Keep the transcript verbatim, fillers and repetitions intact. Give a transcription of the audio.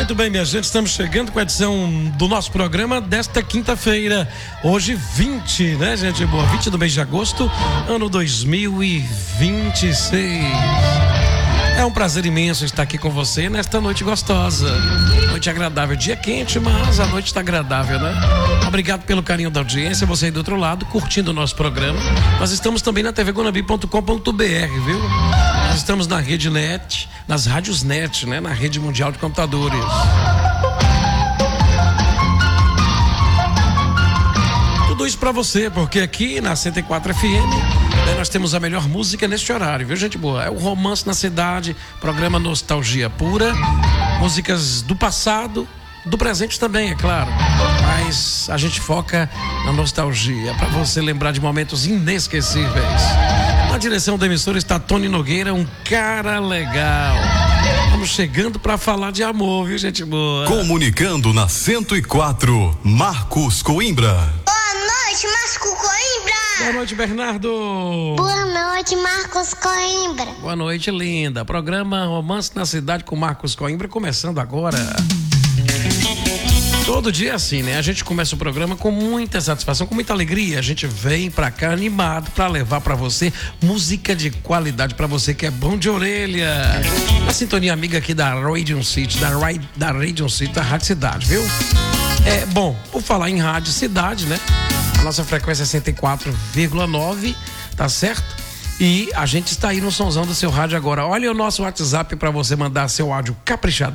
Muito bem, minha gente, estamos chegando com a edição do nosso programa desta quinta-feira, hoje vinte, né, gente boa, vinte do mês de agosto, ano dois mil e vinte e seis. É um prazer imenso estar aqui com você nesta noite gostosa, noite agradável, dia quente, mas a noite está agradável, né? Obrigado pelo carinho da audiência, você aí do outro lado, curtindo o nosso programa. Nós estamos também na t v guanabi ponto com ponto b r, viu? Nós estamos na rede net, nas rádios net, né? Na rede mundial de computadores. Tudo isso pra você, porque aqui na cento e quatro F M, né, nós temos a melhor música neste horário, viu, gente boa? É o Romance na Cidade, programa Nostalgia Pura, músicas do passado, do presente também, é claro, mas a gente foca na nostalgia, pra você lembrar de momentos inesquecíveis. Na direção da emissora está Tony Nogueira, um cara legal. Estamos chegando para falar de amor, viu, gente boa? Comunicando na cento e quatro, Marcos Coimbra. Boa noite, Marcos Coimbra. Boa noite, Bernardo. Boa noite, Marcos Coimbra. Boa noite, linda. Programa Romance na Cidade com Marcos Coimbra começando agora. Todo dia é assim, né? A gente começa o programa com muita satisfação, com muita alegria. A gente vem pra cá animado pra levar pra você música de qualidade pra você que é bom de orelha. A sintonia amiga aqui da Radio City, da, da Radio City, da Rádio Cidade, viu? É, bom, por falar em Rádio Cidade, né? A nossa frequência é cento e quatro vírgula nove, tá certo? E a gente está aí no somzão do seu rádio agora. Olha o nosso WhatsApp pra você mandar seu áudio caprichado.